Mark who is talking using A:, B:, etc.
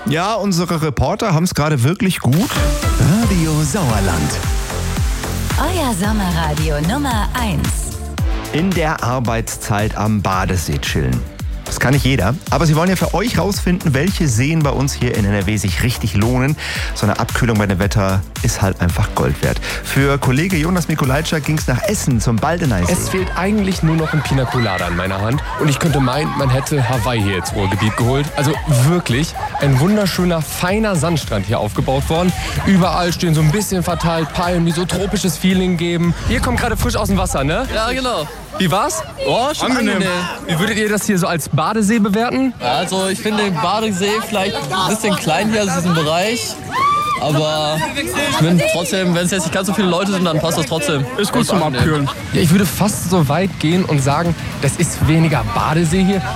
A: Ja, unsere Reporter haben es gerade wirklich gut.
B: Radio Sauerland.
C: Euer Sommerradio Nummer 1.
A: In der Arbeitszeit am Badesee chillen. Das kann nicht jeder, aber sie wollen ja für euch rausfinden, welche Seen bei uns hier in NRW sich richtig lohnen. So eine Abkühlung bei dem Wetter ist halt einfach Gold wert. Für Kollege Jonas Mikolajczak ging es nach Essen zum Baldeneysee.
D: Es fehlt eigentlich nur noch ein Pina Colada in meiner Hand und ich könnte meinen, man hätte Hawaii hier ins Ruhrgebiet geholt. Also wirklich ein wunderschöner, feiner Sandstrand hier aufgebaut worden. Überall stehen so ein bisschen verteilt Palmen, die so tropisches Feeling geben. Ihr kommt gerade frisch aus dem Wasser, ne?
E: Ja, genau.
D: Wie war's?
E: Oh, schon angenehm.
D: Wie würdet ihr das hier so als Badesee bewerten?
E: Also ich finde den Badesee vielleicht ein bisschen klein hier aus diesem Bereich. Aber ich finde trotzdem, wenn es jetzt nicht ganz so viele Leute sind, dann passt das trotzdem.
D: Ist gut zum Abkühlen. Ja, ich würde fast so weit gehen und sagen, das ist weniger Badesee hier,